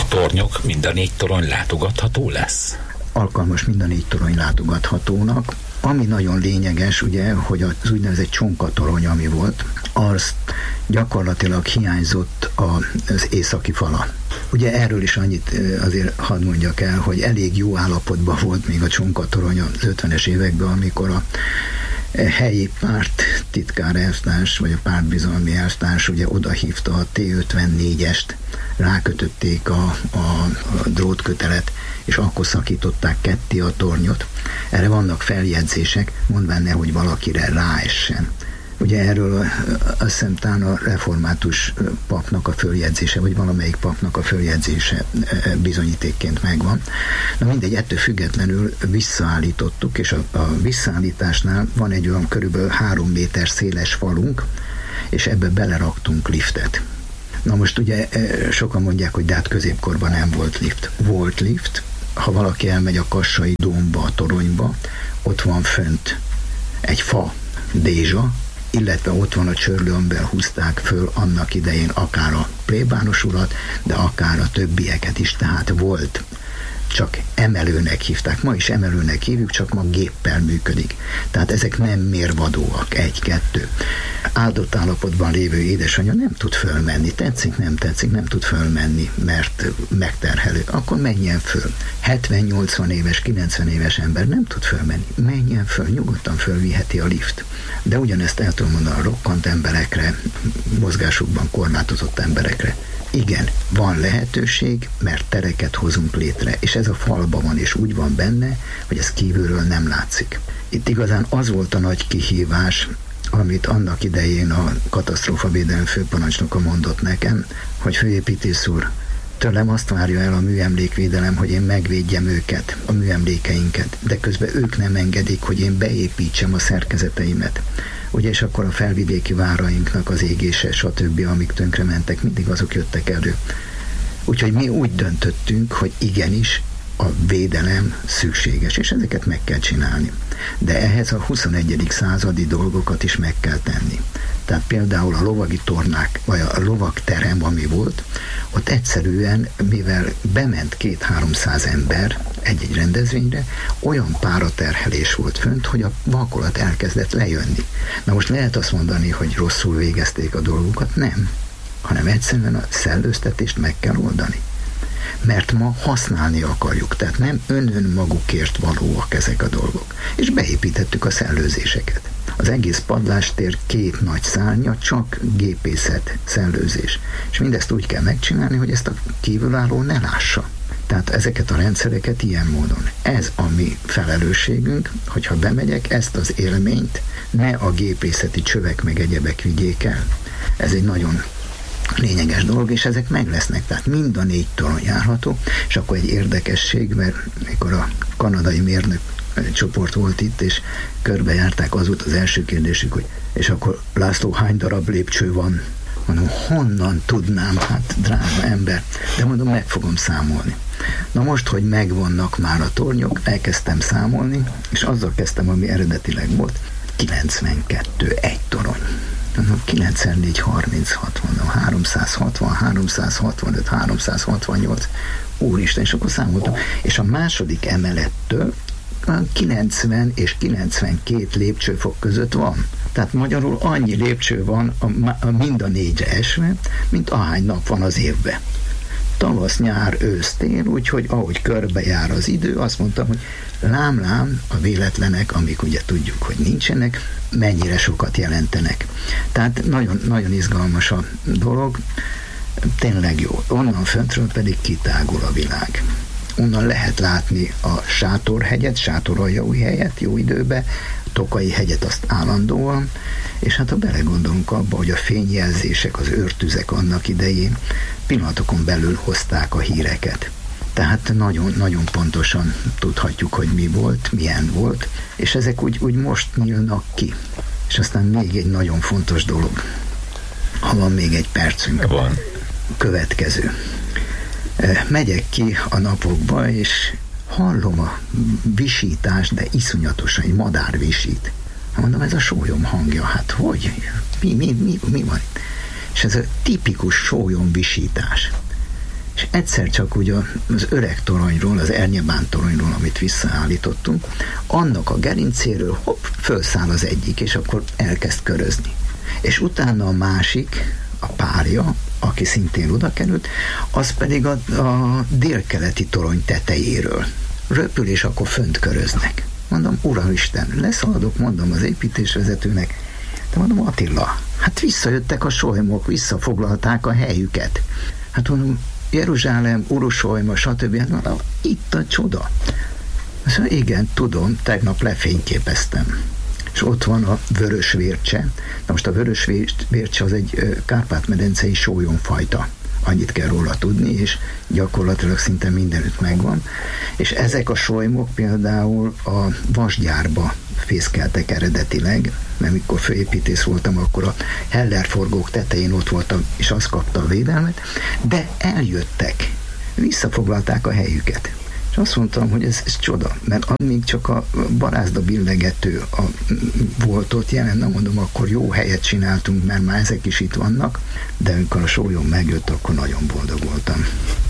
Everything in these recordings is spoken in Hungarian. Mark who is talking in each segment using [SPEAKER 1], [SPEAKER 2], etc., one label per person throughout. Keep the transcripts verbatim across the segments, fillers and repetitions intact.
[SPEAKER 1] A tornyok, mind a négy torony látogatható lesz?
[SPEAKER 2] Alkalmas mind a négy torony látogathatónak. Ami nagyon lényeges, ugye, hogy az úgynevezett csonkatorony, ami volt, az gyakorlatilag hiányzott az északi fala. Ugye erről is annyit azért hadd mondjak el, hogy elég jó állapotban volt még a csonkatorony az ötvenes években, amikor a helyi párt titkár elvtárs, vagy a pártbizalmi elvtárs ugye odahívta a té ötvennégyest, rákötötték a, a, a drótkötelet, és akkor szakították ketté a tornyot. Erre vannak feljegyzések, mondván ne, hogy valakire ráessen. Ugye erről azt hiszem talán a református papnak a följegyzése, vagy valamelyik papnak a följegyzése bizonyítékként megvan. Na mindegy, ettől függetlenül visszaállítottuk, és a, a visszaállításnál van egy olyan körülbelül három méter széles falunk, és ebbe beleraktunk liftet. Na most ugye sokan mondják, hogy de hát középkorban nem volt lift. Volt lift, ha valaki elmegy a Kassai Dómba, a toronyba, ott van fönt egy fa dézsa, illetve ott van a csörlő, amiben húzták föl annak idején akár a plébános urat, de akár a többieket is, tehát volt. Csak emelőnek hívták. Ma is emelőnek hívjuk, csak ma géppel működik. Tehát ezek nem mérvadóak, egy-kettő. Áldott állapotban lévő édesanyja nem tud fölmenni. Tetszik, nem tetszik, nem tud fölmenni, mert megterhelő. Akkor menjen föl. hetven-nyolcvan éves, kilencven éves ember nem tud fölmenni. Menjen föl, nyugodtan fölviheti a lift. De ugyanezt el tudom mondani a rokkant emberekre, mozgásukban korlátozott emberekre. Igen, van lehetőség, mert tereket hozunk létre, és ez a falban van, és úgy van benne, hogy ez kívülről nem látszik. Itt igazán az volt a nagy kihívás, amit annak idején a katasztrófavédelmi főparancsnoka mondott nekem, hogy főépítész úr, tőlem azt várja el a műemlékvédelem, hogy én megvédjem őket, a műemlékeinket, de közben ők nem engedik, hogy én beépítsem a szerkezeteimet. Ugye, és akkor a felvidéki várainknak az égése, stb., amik tönkrementek, mindig azok jöttek elő. Úgyhogy mi úgy döntöttünk, hogy igenis a védelem szükséges, és ezeket meg kell csinálni. De ehhez a huszonegyedik századi dolgokat is meg kell tenni. Tehát például a lovagi tornák, vagy a lovagterem, ami volt, ott egyszerűen, mivel bement két-háromszáz ember egy-egy rendezvényre, olyan páraterhelés volt fönt, hogy a vakolat elkezdett lejönni. Na most lehet azt mondani, hogy rosszul végezték a dolgokat? Nem. Hanem egyszerűen a szellőztetést meg kell oldani. Mert ma használni akarjuk, tehát nem ön-ön magukért valóak ezek a dolgok. És beépítettük a szellőzéseket. Az egész padlástér két nagy szárnya, csak gépészet, szellőzés. És mindezt úgy kell megcsinálni, hogy ezt a kívülálló ne lássa. Tehát ezeket a rendszereket ilyen módon. Ez a mi felelősségünk, hogyha bemegyek, ezt az élményt ne a gépészeti csövek meg egyebek vigyék el. Ez egy nagyon lényeges dolog, és ezek meg lesznek, tehát mind a négy torony járható, és akkor egy érdekesség, mert mikor a kanadai mérnök csoport volt itt, és körbejárták, az volt az első kérdésük, hogy és akkor László, hány darab lépcső van? Mondom, honnan tudnám, hát drága ember, de mondom, meg fogom számolni. Na most, hogy megvannak már a tornyok, elkezdtem számolni, és azzal kezdtem, ami eredetileg volt, kilencvenkettő, egy torony. Mondom, kilenc négy harminchat, mondom, háromszázhatvan, háromszázhatvanöt, háromszázhatvannyolc, úristen, és akkor számoltam. És a második emelettől kilencven és kilencvenkét lépcsőfok között van. Tehát magyarul annyi lépcső van a, a mind a négyre esve, mint ahány nap van az évben. Tavasz, nyár, ősz, tél, úgyhogy ahogy körbejár az idő, azt mondtam, hogy lám-lám a véletlenek, amik ugye tudjuk, hogy nincsenek, mennyire sokat jelentenek. Tehát nagyon, nagyon izgalmas a dolog, tényleg jó. Onnan föntről pedig kitágul a világ. Onnan lehet látni a Sátorhegyet, Sátoraljaújhelyet jó időben, Tokai hegyet azt állandóan, és hát ha belegondolunk abba, hogy a fényjelzések, az őrtüzek annak idején pillanatokon belül hozták a híreket. Tehát nagyon, nagyon pontosan tudhatjuk, hogy mi volt, milyen volt, és ezek úgy, úgy most nyílnak ki. És aztán még egy nagyon fontos dolog, ha van még egy percünk.
[SPEAKER 1] Van.
[SPEAKER 2] Következő. Megyek ki a napokba, és hallom a visítást, de iszonyatosan, egy madár visít. Mondom, ez a sólyom hangja, hát hogy? Mi, mi, mi, mi van? És ez a tipikus sólyom visítás. És egyszer csak ugye az öreg toronyról, az Ernyebán toronyról, amit visszaállítottunk, annak a gerincéről hopp, fölszáll az egyik, és akkor elkezd körözni. És utána a másik, a párja, aki szintén oda került, az pedig a, a délkeleti torony tetejéről röpül, és akkor fönt köröznek. Mondom, Uramisten, leszaladok, mondom az építésvezetőnek, de mondom, Attila, hát visszajöttek a solymok, visszafoglalták a helyüket. Hát mondom, Jeruzsálem, Urusolym, stb. Hát mondom, itt a csoda. Azt mondja, igen, tudom, tegnap lefényképeztem. És ott van a vörösvércse. Na most a vörösvércse az egy kárpát-medencei sólyomfajta. Annyit kell róla tudni, és gyakorlatilag szinte mindenütt megvan. És ezek a solymok például a vasgyárba fészkeltek eredetileg, mert mikor főépítész voltam, akkor a Heller-forgók tetején ott voltam, és az kapta a védelmet, de eljöttek, visszafoglalták a helyüket. És azt mondtam, hogy ez, ez csoda, mert amíg csak a barázda billegető a, volt ott jelen, nem mondom, akkor jó helyet csináltunk, mert már ezek is itt vannak, de amikor a sólyom megjött, akkor nagyon boldog voltam.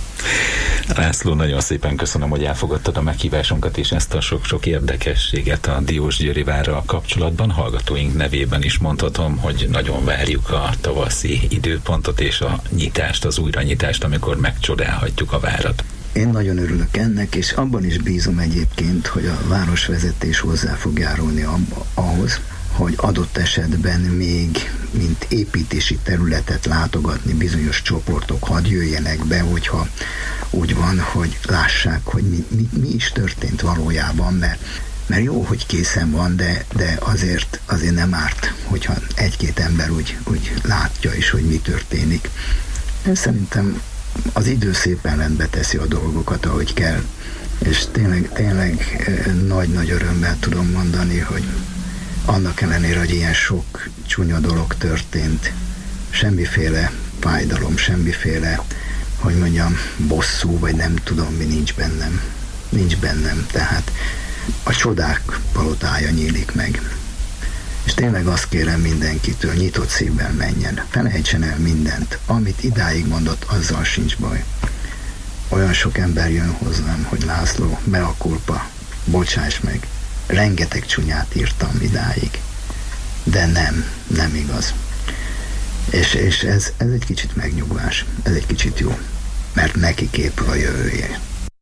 [SPEAKER 1] László, nagyon szépen köszönöm, hogy elfogadtad a meghívásunkat és ezt a sok-sok érdekességet a Diósgyőri várral kapcsolatban. Hallgatóink nevében is mondhatom, hogy nagyon várjuk a tavaszi időpontot és a nyitást, az újranyitást, amikor megcsodálhatjuk a várat.
[SPEAKER 2] Én nagyon örülök ennek, és abban is bízom egyébként, hogy a városvezetés hozzá fog járulni abba, ahhoz, hogy adott esetben még, mint építési területet látogatni bizonyos csoportok, hadd jöjjenek be, hogyha úgy van, hogy lássák, hogy mi, mi, mi is történt valójában, mert, mert jó, hogy készen van, de, de azért, azért nem árt, hogyha egy-két ember úgy, úgy látja is, hogy mi történik. Én szerintem az idő szépen rendbe teszi a dolgokat, ahogy kell, és tényleg, tényleg nagy-nagy örömmel tudom mondani, hogy annak ellenére, hogy ilyen sok csúnya dolog történt, semmiféle fájdalom, semmiféle, hogy mondjam, bosszú, vagy nem tudom, mi nincs bennem. Nincs bennem, tehát a csodák palotája nyílik meg. És tényleg azt kérem mindenkitől, nyitott szívvel menjen, felejtsen el mindent, amit idáig mondott, azzal sincs baj. Olyan sok ember jön hozzám, hogy László, mea culpa, bocsáss meg, rengeteg csúnyát írtam idáig, de nem, nem igaz. És, és ez, ez egy kicsit megnyugvás, ez egy kicsit jó, mert neki képül a jövője.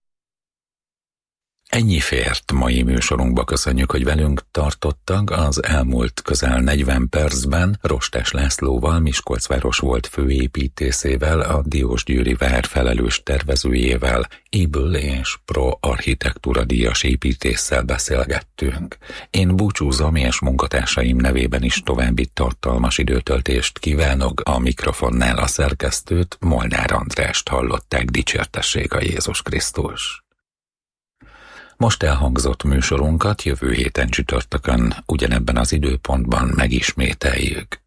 [SPEAKER 1] Ennyi fért mai műsorunkba, köszönjük, hogy velünk tartottak. Az elmúlt közel negyven percben Rostes Lászlóval, Miskolcváros volt főépítészével, a Diósgyőri vár felelős tervezőjével, Éből és Pro Architektúra díjas építésszel beszélgettünk. Én búcsúzom, és munkatársaim nevében is további tartalmas időtöltést kívánok. A mikrofonnál a szerkesztőt, Molnár Andrást hallották, dicsértessék a Jézus Krisztus. Most elhangzott műsorunkat jövő héten csütörtökön ugyanebben az időpontban megismételjük.